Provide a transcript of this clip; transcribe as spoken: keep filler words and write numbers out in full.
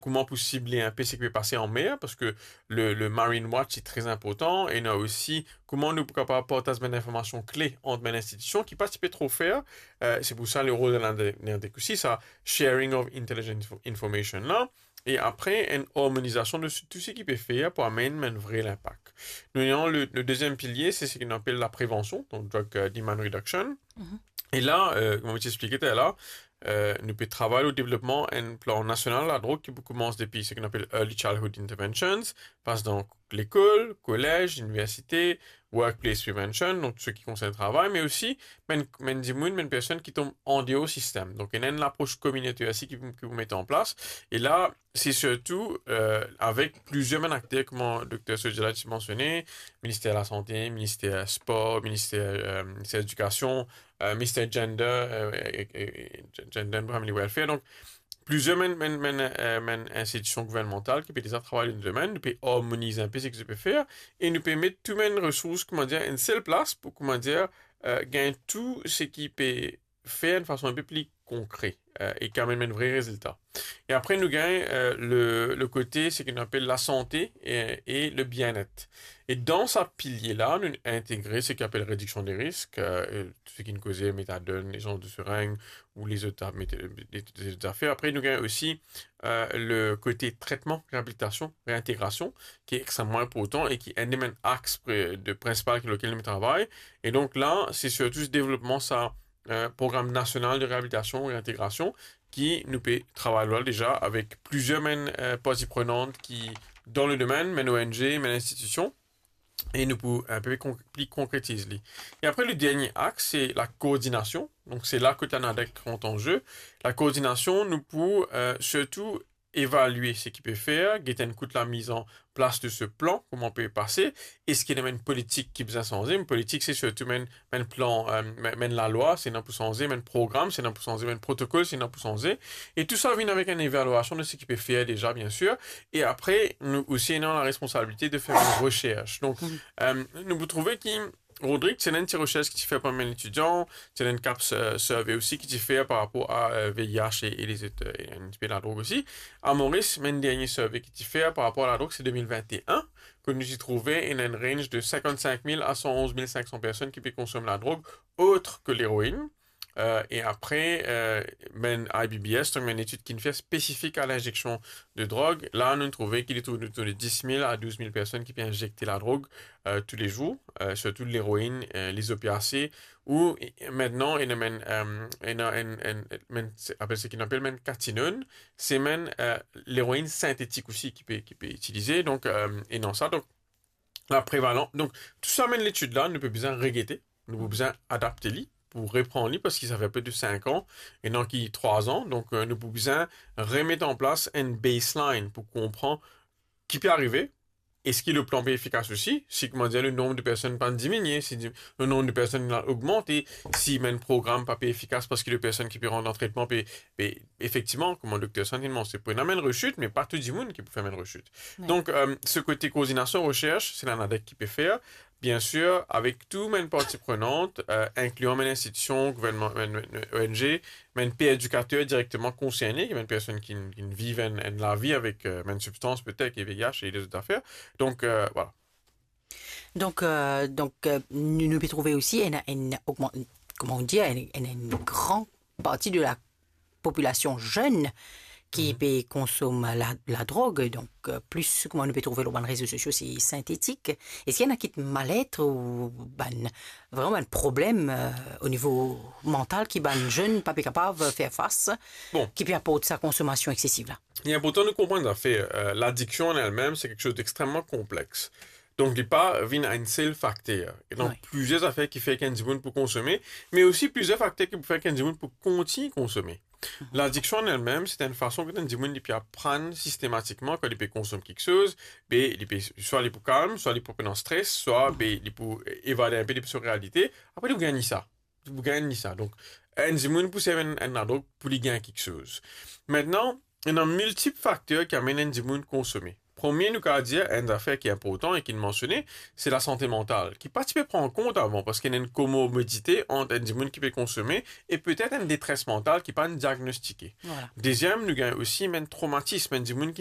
comment pour cibler un peu ce qui peut passer en mer, parce que le, le Marine Watch est très important, et il y a aussi comment nous pouvons apporter cette information clé entre les institutions qui participent trop faire. Euh, c'est pour ça le rôle de l'Indec aussi, ça, sharing of intelligent information là. Et après, une harmonisation de tout ce qui peut faire pour amener un vrai impact. Nous avons le, le deuxième pilier, c'est ce qu'on appelle la prévention, donc drug uh, demand reduction. Mhm. Et là, euh, comme je t'expliquais tout à l'heure, euh, nous pouvons travailler au développement d'un plan national à la drogue qui commence depuis ce qu'on appelle Early Childhood Interventions, passe dans l'école, collège, université, workplace prevention, donc tout ce qui concerne le travail, mais aussi même des personnes qui tombent en dehors du système. Donc, il y a une approche communautaire aussi que vous, que vous mettez en place. Et là, c'est surtout euh, avec plusieurs acteurs, comme le docteur Sojala a mentionné, ministère de la Santé, ministère sport, ministère, euh, ministère de l'Éducation, euh, ministère Gender, euh, et, et, et, Gender and Family Welfare. Donc, plusieurs men, men, men, euh, men institutions gouvernementales qui peuvent déjà travailler dans le domaine, nous pouvons harmoniser un peu ce que je peux faire et nous pouvons mettre toutes les ressources, comment dire, une seule place pour, comment dire, euh, gagner tout ce qui peut faire de façon un peu plus concrète euh, et quand même un vrai résultat. Et après, nous gagnons euh, le, le côté, ce qu'on appelle la santé et, et le bien-être. Et dans ce pilier-là, nous intégrons ce qu'on appelle réduction des risques, euh, ce qui nous cause méthadone, les gens de seringue ou les autres, les autres affaires. Après, nous gagnons aussi euh, le côté traitement, réhabilitation, réintégration, qui est extrêmement important et qui est un des axes de principal sur lequel nous travaillons. Et donc là, c'est surtout ce développement, ça, un programme national de réhabilitation et réintégration qui nous peut travailler déjà avec plusieurs euh, parties prenantes qui, dans le domaine, mais O N G, mais institutions, et nous pouvons un peu plus concrétiser. Et après, le dernier axe, c'est la coordination. Donc, c'est là que tu as en jeu. La coordination, nous pouvons euh, surtout évaluer ce qu'il peut faire, guetter coûte la mise en place de ce plan, comment on peut y passer, est-ce qu'il y a une politique qui besoin changer. Une politique, c'est surtout un plan, euh, même la loi, c'est un pour changer, un programme, c'est un pour changer, un protocole, c'est un pour changer. Et tout ça vient avec une évaluation de ce qu'il peut faire déjà, bien sûr. Et après, nous aussi, nous avons la responsabilité de faire une recherche. Donc, euh, nous vous trouvez qu'il Rodrigue, c'est une petite recherche qui fait par mes étudiants, c'est une cap survey aussi qui fait par rapport à euh, V I H et, et les autres, et un petit peu la drogue aussi. À Maurice, une dernière survey qui fait par rapport à la drogue, c'est deux mille vingt et un, que nous y trouvons une range de cinquante-cinq mille à cent onze mille cinq cents personnes qui peuvent consommer la drogue, autre que l'héroïne. Euh, et après, euh, ben, I B B S, donc une étude qui fait spécifique à l'injection de drogue, là, nous trouvons qu'il est autour de dix mille à douze mille personnes qui peuvent injecter la drogue euh, tous les jours, euh, surtout l'héroïne, euh, les opiacés, ou maintenant, il y a même, euh, il y a un, un, un, un, ce qu'on appelle même catinone, c'est même euh, l'héroïne synthétique aussi qui peut, qui peut utiliser, donc, euh, et non ça, donc, la prévalence. Donc, tout ça mène l'étude là, nous peut besoin regretter, nous peut besoin adapter l'y pour reprendre l'y parce qu'il ça fait peu de cinq ans et non qui trois ans. Donc, euh, nous pouvons besoin remettre en place une baseline pour comprendre qui peut arriver. Est-ce que le plan est efficace aussi? Si, comment dire, le nombre de personnes pas diminuer, si le nombre de personnes a augmenté, si même programme pas efficace parce que les personnes qui peuvent rendre en traitement, peut, peut, effectivement, comme le docteur Sandin, c'est pour une amène rechute, mais pas tout le monde qui peut faire une rechute. Ouais. Donc, euh, ce côté coordination recherche, c'est l'ANADEC qui peut faire. Bien sûr, avec tout mes parties prenantes, euh, incluant mes institutions, gouvernement, mes, mes O N G, mes P éducateurs directement concernés, mes personnes qui, qui vivent en, en la vie avec euh, mes substances peut-être, et V I H et les autres affaires. Donc, euh, voilà. Donc, euh, donc euh, nous nous pouvons trouver aussi une, une, une, comment on dit, une, une grande partie de la population jeune qui mm-hmm. consomme la, la drogue, donc euh, plus comment on peut trouver sur les réseaux sociaux, c'est synthétique. Est-ce qu'il y en a qui ont mal-être ou ben, vraiment un problème euh, au niveau mental qui ben jeune pas capable de faire face, bon. Qui peut apporter sa consommation excessive là? Il est important de comprendre en fait, euh, l'addiction en elle-même, c'est quelque chose d'extrêmement complexe. Donc, il pas vient à un seul facteur. Et donc, oui. plusieurs affaires qui font qu'un monde pour consommer, mais aussi plusieurs facteurs qui font qu'un monde pour continuer à consommer. Mm-hmm. L'addiction en elle-même, c'est une façon que un monde peut apprendre systématiquement quand il peut consommer quelque chose, ben, il peut, soit il peut calme, soit il peut prendre stress, soit ben, il peut évader un peu de sa réalité. Après, il gagne ça. Il gagne ça. Donc, un monde peut servir un drogue pour lui gagner quelque chose. Maintenant, il y a multiples facteurs qui amènent un monde à consommer. Premier, nous qu'à dire, une affaire qui est importante et qui est mentionnée, c'est la santé mentale, qui pas tu peux prendre en compte avant, parce qu'il y a une comorbidité entre un monde qui peut consommer et peut-être une détresse mentale qui pas diagnostiquée. Voilà. Deuxième, nous avons aussi un traumatisme, un